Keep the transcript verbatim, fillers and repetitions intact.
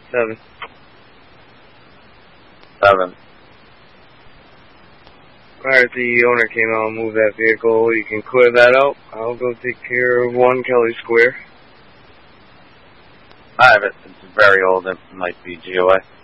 Seven. Seven. Alright, the owner came out and moved that vehicle. You can clear that out. I'll go take care of one Kelly Square. I have it. It's very old. It might be G O A.